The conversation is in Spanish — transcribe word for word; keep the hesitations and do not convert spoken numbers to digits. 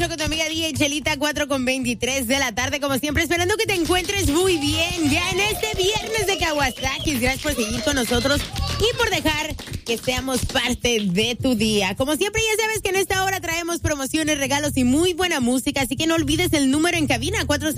Show con tu amiga D J Chelita, cuatro con veintitrés de la tarde. Como siempre, esperando que te encuentres muy bien ya en este viernes de Kawasaki. Gracias por seguir con nosotros y por dejar que seamos parte de tu día. Como siempre, ya sabes que en esta hora traemos promociones, regalos y muy buena música. Así que no olvides el número en cabina, cuatro